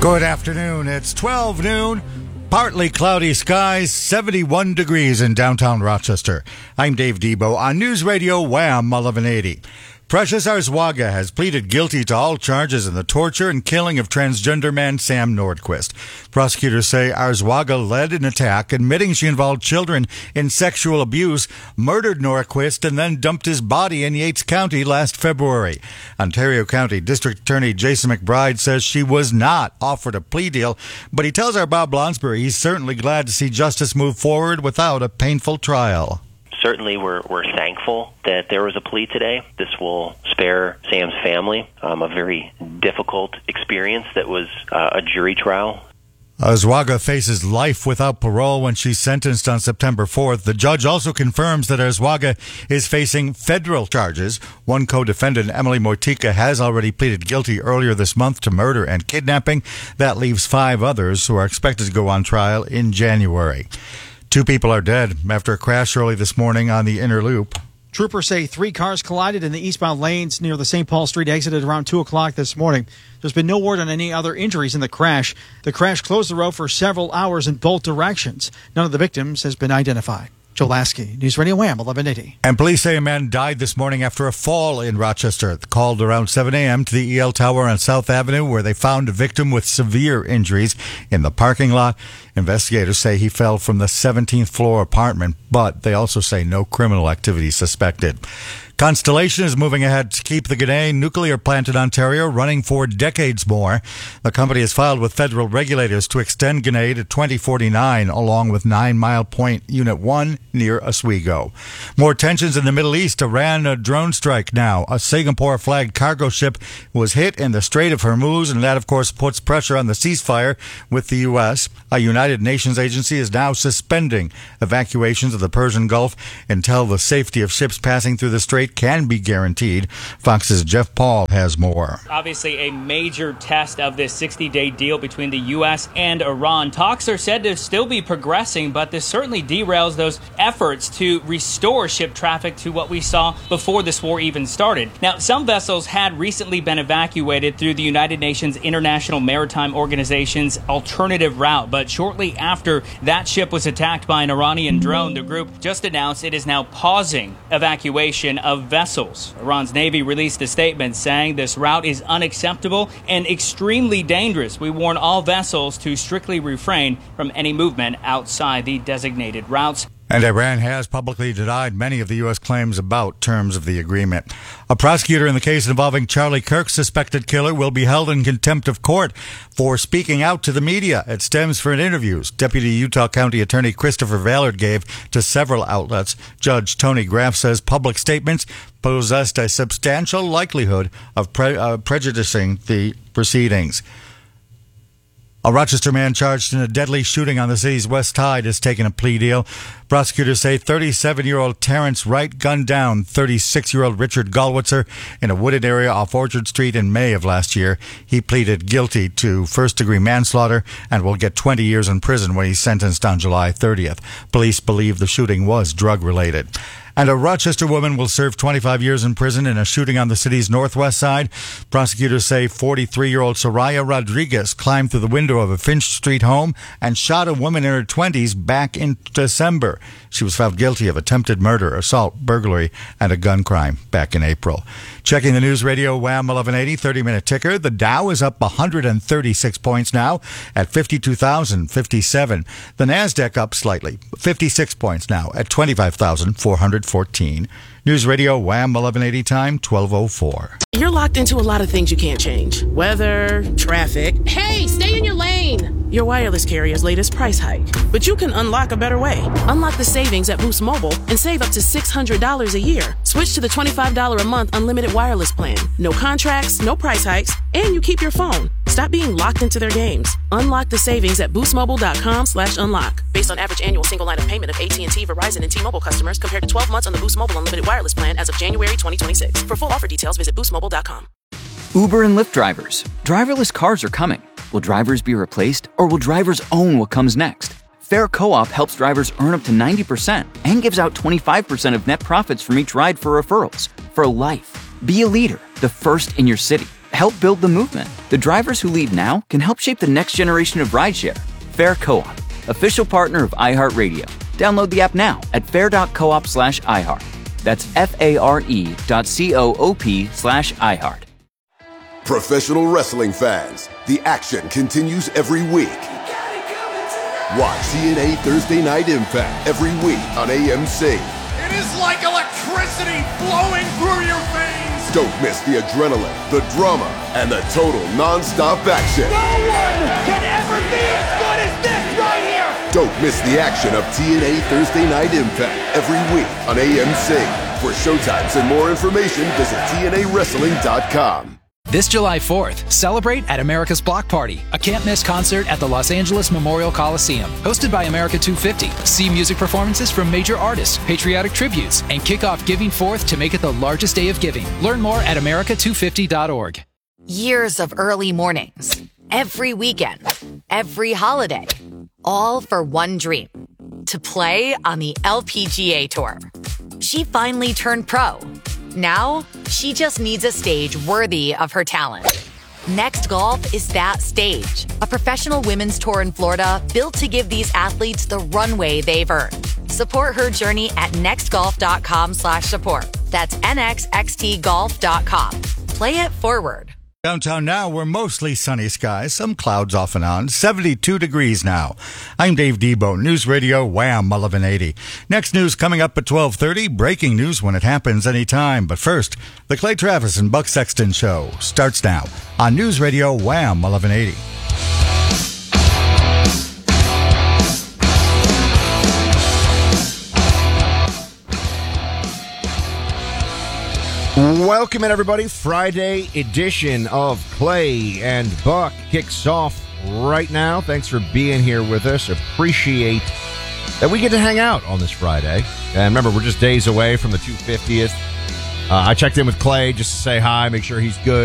Good afternoon. It's 12 noon. Partly cloudy skies, 71 degrees in downtown Rochester. I'm Dave Debo on News Radio Wham 1180. Precious Arzwaga has pleaded guilty to all charges in the torture and killing of transgender man Sam Nordquist. Prosecutors say Arzwaga led an attack, admitting she involved children in sexual abuse, murdered Nordquist, and then dumped his body in Yates County last February. Ontario County District Attorney Jason McBride says she was not offered a plea deal, but he tells our Bob Lonsbury he's certainly glad to see justice move forward without a painful trial. Certainly, we're thankful that there was a plea today. This will spare Sam's family a very difficult experience that was a jury trial. Arzwaga faces life without parole when she's sentenced on September 4th. The judge also confirms that Arzwaga is facing federal charges. One co-defendant, Emily Moitika, has already pleaded guilty earlier this month to murder and kidnapping. That leaves 5 others who are expected to go on trial in January. 2 people are dead after a crash early this morning on the inner loop. Troopers say 3 cars collided in the eastbound lanes near the St. Paul Street exit at around 2 o'clock this morning. There's been no word on any other injuries in the crash. The crash closed the road for several hours in both directions. None of the victims has been identified. Joe Lasky, News Radio Wham 1180. And police say a man died this morning after a fall in Rochester. Called around 7 a.m. to the EL Tower on South Avenue, where they found a victim with severe injuries in the parking lot. Investigators say he fell from the 17th floor apartment, but they also say no criminal activity suspected. Constellation is moving ahead to keep the Ginna nuclear plant in Ontario running for decades more. The company has filed with federal regulators to extend Ginna to 2049, along with 9 Mile Point Unit 1 near Oswego. More tensions in the Middle East. Iran, a drone strike now. A Singapore-flagged cargo ship was hit in the Strait of Hormuz, and that, of course, puts pressure on the ceasefire with the U.S. A United Nations agency is now suspending evacuations of the Persian Gulf until the safety of ships passing through the strait can be guaranteed. Fox's Jeff Paul has more. Obviously a major test of this 60-day deal between the U.S. and Iran. Talks are said to still be progressing, but this certainly derails those efforts to restore ship traffic to what we saw before this war even started. Now, some vessels had recently been evacuated through the United Nations International Maritime Organization's alternative route, but shortly after that ship was attacked by an Iranian drone, the group just announced it is now pausing evacuation of vessels. Iran's Navy released a statement saying this route is unacceptable and extremely dangerous. We warn all vessels to strictly refrain from any movement outside the designated routes. And Iran has publicly denied many of the U.S. claims about terms of the agreement. A prosecutor in the case involving Charlie Kirk's suspected killer will be held in contempt of court for speaking out to the media. It stems from interviews Deputy Utah County Attorney Christopher Vallard gave to several outlets. Judge Tony Graff says public statements possessed a substantial likelihood of prejudicing the proceedings. A Rochester man charged in a deadly shooting on the city's west side has taken a plea deal. Prosecutors say 37-year-old Terrence Wright gunned down 36-year-old Richard Gallwitzer in a wooded area off Orchard Street in May of last year. He pleaded guilty to first-degree manslaughter and will get 20 years in prison when he's sentenced on July 30th. Police believe the shooting was drug-related. And a Rochester woman will serve 25 years in prison in a shooting on the city's northwest side. Prosecutors say 43-year-old Soraya Rodriguez climbed through the window of a Finch Street home and shot a woman in her 20s back in December. She was found guilty of attempted murder, assault, burglary, and a gun crime back in April. Checking the News Radio Wham 1180 30-minute ticker. The Dow is up 136 points now at 52,057. The NASDAQ up slightly, 56 points now at 25,414. News Radio Wham 1180 time 12:04. You're locked into a lot of things you can't change. Weather, traffic. Hey, stay in your lane. Your wireless carrier's latest price hike. But you can unlock a better way. Unlock the savings at Boost Mobile and save up to $600 a year. Switch to the $25 a month unlimited wireless plan. No contracts, no price hikes, and you keep your phone. Stop being locked into their games. Unlock the savings at boostmobile.com/unlock. Based on average annual single line of payment of AT&T, Verizon, and T-Mobile customers compared to 12 months on the Boost Mobile unlimited wireless plan as of January 2026. For full offer details, visit boostmobile.com. Uber and Lyft drivers. Driverless cars are coming. Will drivers be replaced, or will drivers own what comes next? Fair Co-op helps drivers earn up to 90% and gives out 25% of net profits from each ride for referrals. For life. Be a leader, the first in your city. help build the movement. The drivers who lead now can help shape the next generation of rideshare. Fair Co-op, official partner of iHeartRadio. Download the app now at fair.coop/iHeart. That's FARE.coop/iHeart. Professional wrestling fans, the action continues every week. Watch TNA Thursday Night Impact every week on AMC. It is like electricity flowing through your veins. Don't miss the adrenaline, the drama, and the total non-stop action. No one can ever be as good as this right here. Don't miss the action of TNA Thursday Night Impact every week on AMC. For showtimes and more information, visit TNAWrestling.com. This July 4th, celebrate at America's Block Party, a can't-miss concert at the Los Angeles Memorial Coliseum. Hosted by America 250. See music performances from major artists, patriotic tributes, and kick off Giving Forth to make it the largest day of giving. Learn more at america250.org. Years of early mornings, every weekend, every holiday, all for one dream, to play on the LPGA Tour. She finally turned pro. Now, she just needs a stage worthy of her talent. Next Golf is that stage. A professional women's tour in Florida built to give these athletes the runway they've earned. Support her journey at nextgolf.com/support. That's nxxtgolf.com. Play it forward. Downtown now, we're mostly sunny skies, some clouds off and on, 72 degrees now. I'm Dave Debo, News Radio Wham 1180. Next news coming up at 12:30, breaking news when it happens anytime. But first, the Clay Travis and Buck Sexton Show starts now on News Radio Wham 1180. Welcome in, everybody. Friday edition of Clay and Buck kicks off right now. Thanks for being here with us. Appreciate that we get to hang out on this Friday. And remember, we're just days away from the 250th. I checked in with Clay just to say hi, make sure he's good.